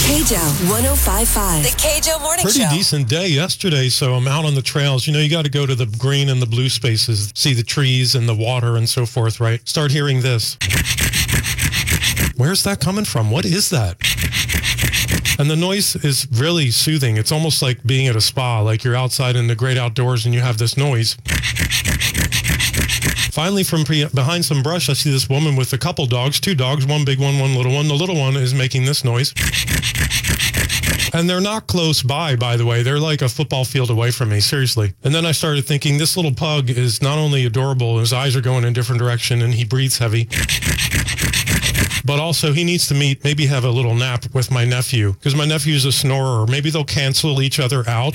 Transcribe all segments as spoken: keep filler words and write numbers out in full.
K J O one oh five point five. The K J O Morning Pretty Show. Pretty decent day yesterday, so I'm out on the trails. You know, you got to go to the green and the blue spaces, see the trees and the water and so forth, right? Start hearing this. Where's that coming from? What is that? And the noise is really soothing. It's almost like being at a spa, like you're outside in the great outdoors and you have this noise. Finally, from pre- behind some brush, I see this woman with a couple dogs, two dogs, one big one, one little one. The little one is making this noise. And they're not close by, by the way. They're like a football field away from me, seriously. And then I started thinking, this little pug is not only adorable, his eyes are going in a different direction, and he breathes heavy. But also, he needs to meet, maybe have a little nap with my nephew, because my nephew's a snorer. Maybe they'll cancel each other out.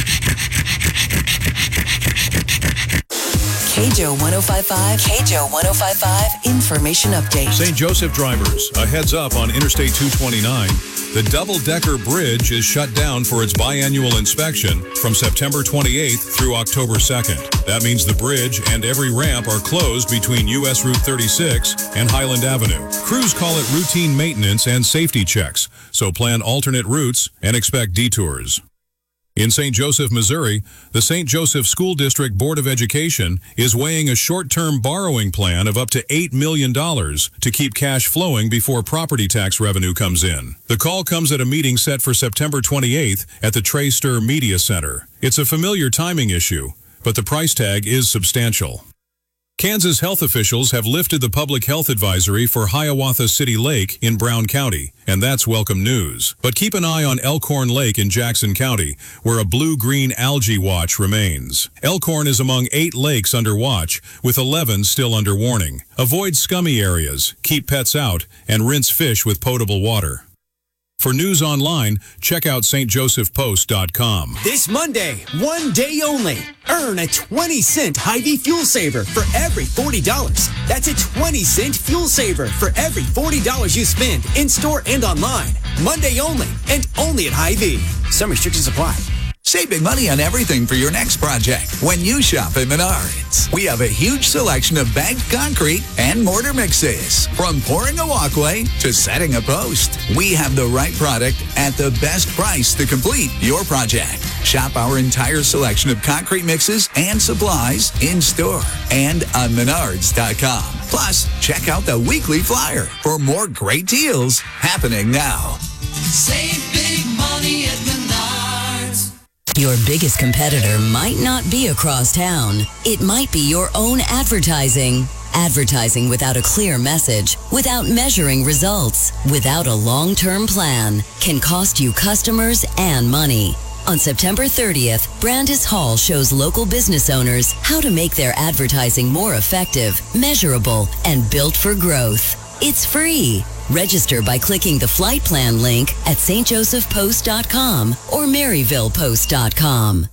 K J O one oh five point five, K J O one oh five point five Information Update. Saint Joseph drivers, a heads up on Interstate two twenty-nine. The double-decker bridge is shut down for its biannual inspection from September twenty-eighth through October second. That means the bridge and every ramp are closed between U S Route thirty-six and Highland Avenue. Crews call it routine maintenance and safety checks, so plan alternate routes and expect detours. In Saint Joseph, Missouri, the Saint Joseph School District Board of Education is weighing a short-term borrowing plan of up to eight million dollars to keep cash flowing before property tax revenue comes in. The call comes at a meeting set for September twenty-eighth at the Trey Stir Media Center. It's a familiar timing issue, but the price tag is substantial. Kansas health officials have lifted the public health advisory for Hiawatha City Lake in Brown County, and that's welcome news. But keep an eye on Elkhorn Lake in Jackson County, where a blue-green algae watch remains. Elkhorn is among eight lakes under watch, with eleven still under warning. Avoid scummy areas, keep pets out, and rinse fish with potable water. For news online, check out S T Joseph Post dot com. This Monday, one day only, earn a twenty cent Hy-Vee fuel saver for every forty dollars. That's a twenty cent fuel saver for every forty dollars you spend in-store and online. Monday only, and only at Hy-Vee. Some restrictions apply. Save big money on everything for your next project when you shop at Menards. We have a huge selection of bagged concrete and mortar mixes. From pouring a walkway to setting a post, we have the right product at the best price to complete your project. Shop our entire selection of concrete mixes and supplies in-store and on Menards dot com. Plus, check out the weekly flyer for more great deals happening now. Save big money at Menards. Your biggest competitor might not be across town. It might be your own advertising. Advertising without a clear message, without measuring results, without a long-term plan, can cost you customers and money. On September thirtieth, Brandis Hall shows local business owners how to make their advertising more effective, measurable, and built for growth. It's free. Register by clicking the flight plan link at S T Joseph Post dot com or Maryville Post dot com.